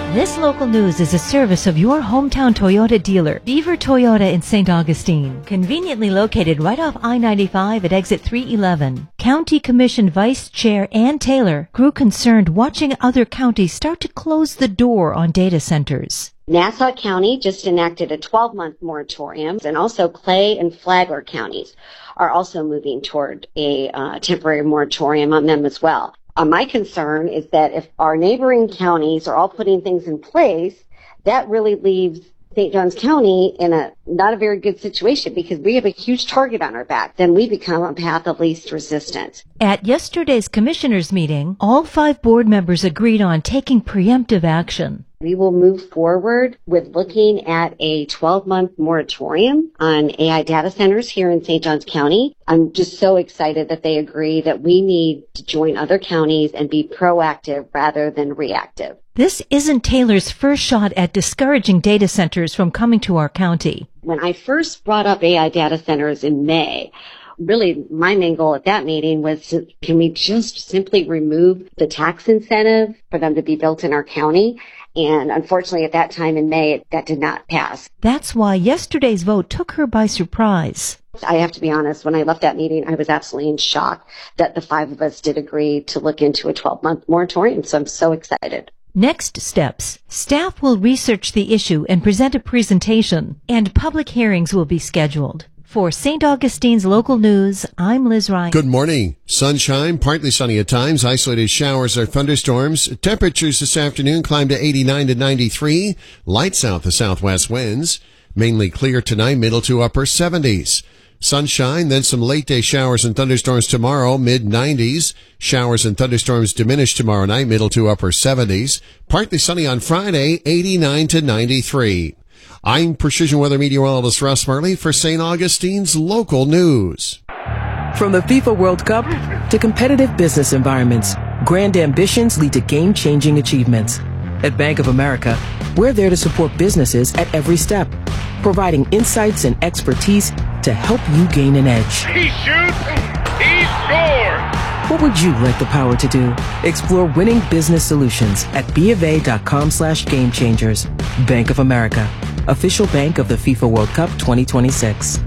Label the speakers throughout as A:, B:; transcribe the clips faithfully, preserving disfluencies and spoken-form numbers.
A: This local news is a service of your hometown Toyota dealer, Beaver Toyota in Saint Augustine. Conveniently located right off I ninety-five at exit three eleven. County Commission Vice Chair Ann Taylor grew concerned watching other counties start to close the door on data centers.
B: Nassau County just enacted a twelve-month moratorium, and also Clay and Flagler counties are also moving toward a uh, temporary moratorium on them as well. Uh, my concern is that if our neighboring counties are all putting things in place, that really leaves Saint Johns County in a not a very good situation because we have a huge target on our back. Then we become a path of least resistance.
A: At yesterday's commissioners' meeting, all five board members agreed on taking preemptive action.
B: We will move forward with looking at a twelve-month moratorium on A I data centers here in Saint Johns County. I'm just so excited that they agree that we need to join other counties and be proactive rather than reactive.
A: This isn't Taylor's first shot at discouraging data centers from coming to our county.
B: When I first brought up A I data centers in May, really my main goal at that meeting was to, can we just simply remove the tax incentive for them to be built in our county? And unfortunately, at that time in May, it, that did not pass.
A: That's why yesterday's vote took her by surprise.
B: I have to be honest, when I left that meeting, I was absolutely in shock that the five of us did agree to look into a twelve-month moratorium. So I'm so excited.
A: Next steps. Staff will research the issue and present a presentation, and public hearings will be scheduled. For Saint Augustine's local news, I'm Liz Ryan.
C: Good morning. Sunshine, partly sunny at times, isolated showers or thunderstorms. Temperatures this afternoon climb to eighty-nine to ninety-three. Light south to southwest winds. Mainly clear tonight, middle to upper seventies. Sunshine, then some late day showers and thunderstorms tomorrow, mid nineties. Showers and thunderstorms diminish tomorrow night, middle to upper seventies. Partly sunny on Friday, eighty-nine to ninety-three. I'm Precision Weather Meteorologist Russ Marley for Saint Augustine's local news.
D: From the FIFA World Cup to competitive business environments, grand ambitions lead to game-changing achievements. At Bank of America, we're there to support businesses at every step, providing insights and expertise to help you gain an edge.
E: He shoots, he scores!
D: What would you like the power to do? Explore winning business solutions at BofA.com slash game changers. Bank of America, official bank of the FIFA World Cup twenty twenty-six.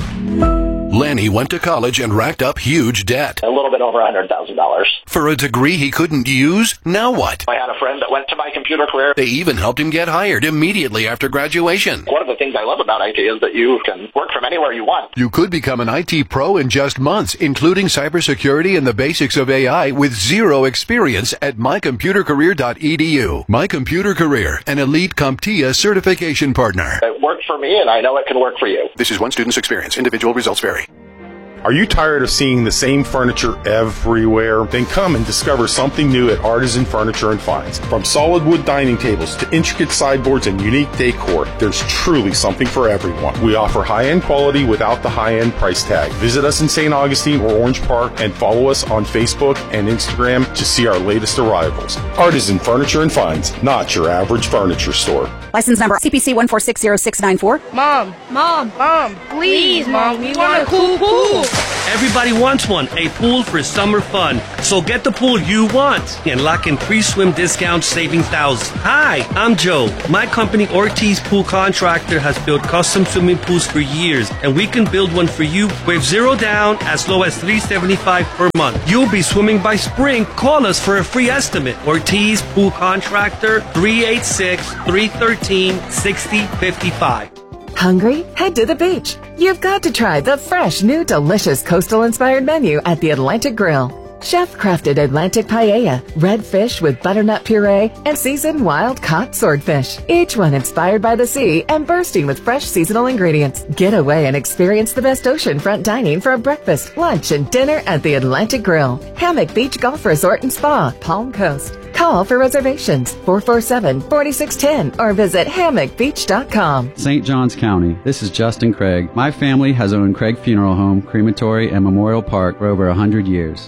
F: Lenny went to college and racked up huge debt.
G: A little bit over one hundred thousand dollars.
F: For a degree he couldn't use? Now what?
G: I had a friend that went to My Computer Career.
F: They even helped him get hired immediately after graduation.
G: One of the things I love about I T is that you can work from anywhere you want.
F: You could become an I T pro in just months, including cybersecurity and the basics of A I with zero experience at my computer career dot e d u. My Computer Career, an elite CompTIA certification partner.
G: It worked for me, and I know it can work for you.
F: This is one student's experience. Individual results vary.
H: Are you tired of seeing the same furniture everywhere? Then come and discover something new at Artisan Furniture and Finds. From solid wood dining tables to intricate sideboards and unique decor, there's truly something for everyone. We offer high-end quality without the high-end price tag. Visit us in Saint Augustine or Orange Park and follow us on Facebook and Instagram to see our latest arrivals. Artisan Furniture and Finds, not your average furniture store.
I: License number C P C one four six zero six nine four.
J: Mom, Mom, Mom, please, Mom, we want a cool pool.
K: Everybody wants one, a pool for summer fun. So get the pool you want and lock in pre-swim discounts, saving thousands. Hi, I'm Joe. My company, Ortiz Pool Contractor, has built custom swimming pools for years, and we can build one for you with zero down as low as three hundred seventy-five dollars per month. You'll be swimming by spring. Call us for a free estimate. Ortiz Pool Contractor, three eight six, three one three, six zero five five.
L: Hungry? Head to the beach. You've got to try the fresh, new, delicious coastal-inspired menu at the Atlantic Grill. Chef-crafted Atlantic paella, red fish with butternut puree, and seasoned wild-caught swordfish. Each one inspired by the sea and bursting with fresh seasonal ingredients. Get away and experience the best oceanfront dining for a breakfast, lunch, and dinner at the Atlantic Grill. Hammock Beach Golf Resort and Spa, Palm Coast. Call for reservations, four four seven, four six one zero, or visit hammock beach dot com.
M: Saint Johns County, this is Justin Craig. My family has owned Craig Funeral Home, Crematory, and Memorial Park for over one hundred years. It has been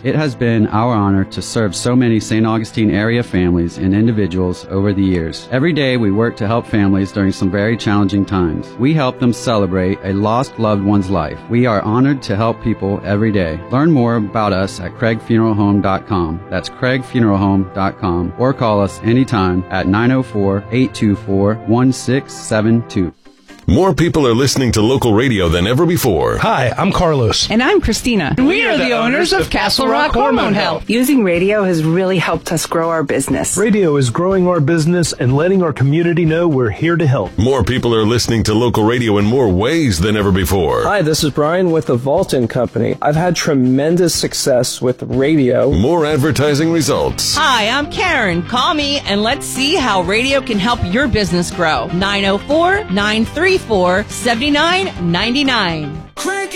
M: been our honor to serve so many Saint Augustine area families and individuals over the years. Every day we work to help families during some very challenging times. We help them celebrate a lost loved one's life. We are honored to help people every day. Learn more about us at craig funeral home dot com. That's craig funeral home dot com, or call us anytime at nine oh four, eight two four, one six seven two.
N: More people are listening to local radio than ever before.
O: Hi, I'm Carlos.
P: And I'm Christina.
O: And we, we are the, the owners of Castle Rock Hormone Health.
P: Using radio has really helped us grow our business.
O: Radio is growing our business and letting our community know we're here to help.
N: More people are listening to local radio in more ways than ever before.
Q: Hi, this is Brian with the Vaulton Company. I've had tremendous success with radio.
N: More advertising results.
R: Hi, I'm Karen. Call me and let's see how radio can help your business grow. nine oh four, nine three four, seven nine nine nine.